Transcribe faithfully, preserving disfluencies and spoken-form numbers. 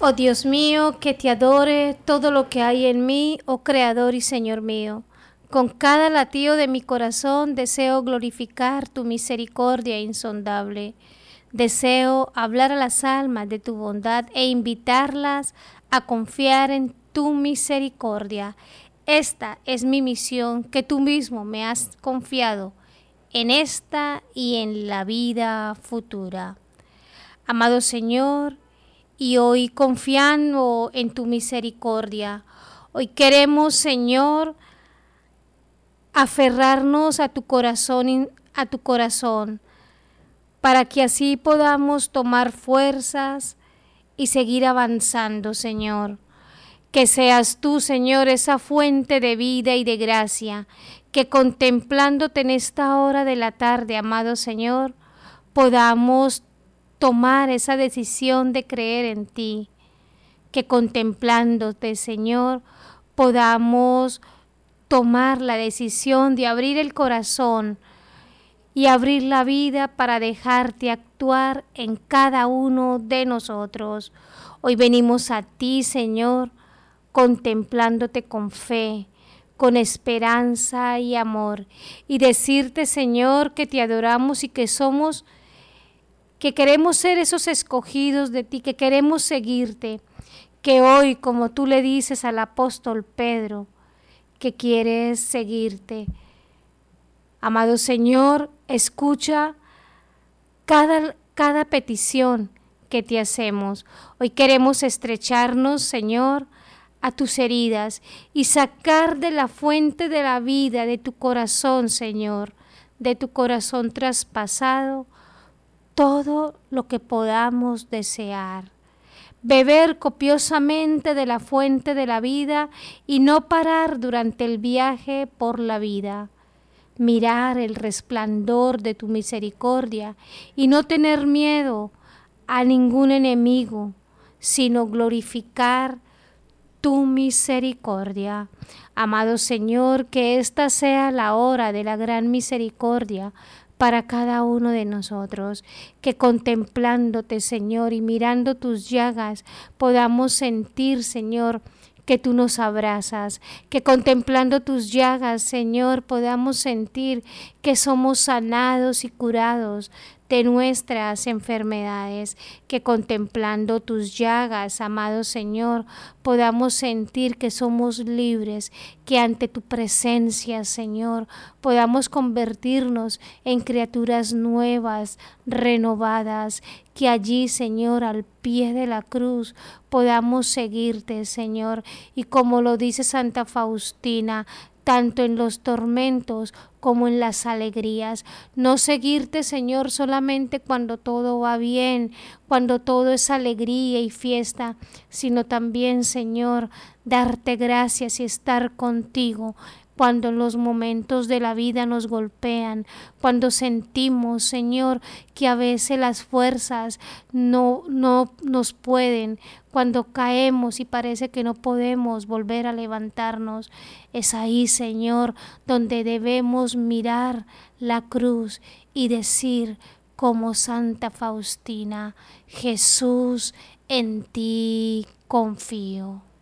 Oh Dios mío, que te adore todo lo que hay en mí, oh Creador y Señor mío. Con cada latido de mi corazón deseo glorificar tu misericordia insondable. Deseo hablar a las almas de tu bondad e invitarlas a confiar en tu misericordia. Esta es mi misión que tú mismo me has confiado en esta y en la vida futura. Amado Señor, y hoy confiando en tu misericordia, hoy queremos, Señor, aferrarnos a tu corazón, a tu corazón, para que así podamos tomar fuerzas y seguir avanzando, Señor. Que seas tú, Señor, esa fuente de vida y de gracia, que contemplándote en esta hora de la tarde, amado Señor, podamos tomar esa decisión de creer en ti. Que contemplándote, Señor, podamos tomar la decisión de abrir el corazón y abrir la vida para dejarte actuar en cada uno de nosotros. Hoy venimos a ti, Señor, contemplándote con fe, con esperanza y amor, y decirte, Señor, que te adoramos y que somos, que queremos ser esos escogidos de ti, que queremos seguirte, que hoy, como tú le dices al apóstol Pedro, que quieres seguirte. Amado Señor, escucha cada, cada petición que te hacemos. Hoy queremos estrecharnos, Señor, a tus heridas y sacar de la fuente de la vida de tu corazón, Señor, de tu corazón traspasado, todo lo que podamos desear. Beber copiosamente de la fuente de la vida y no parar durante el viaje por la vida. Mirar el resplandor de tu misericordia y no tener miedo a ningún enemigo, sino glorificar tu misericordia. Amado Señor, que esta sea la hora de la gran misericordia para cada uno de nosotros, que contemplándote, Señor, y mirando tus llagas, podamos sentir, Señor, que tú nos abrazas, que contemplando tus llagas, Señor, podamos sentir que somos sanados y curados de nuestras enfermedades, que contemplando tus llagas, amado Señor, podamos sentir que somos libres, que ante tu presencia, Señor, podamos convertirnos en criaturas nuevas, renovadas, que allí, Señor, al pie de la cruz podamos seguirte, Señor, y como lo dice Santa Faustina, tanto en los tormentos como en las alegrías. No seguirte, Señor, solamente cuando todo va bien, cuando todo es alegría y fiesta, sino también, Señor, darte gracias y estar contigo cuando los momentos de la vida nos golpean, cuando sentimos, Señor, que a veces las fuerzas no, no nos pueden, cuando caemos y parece que no podemos volver a levantarnos. Es ahí, Señor, donde debemos mirar la cruz y decir como Santa Faustina: Jesús, en ti confío.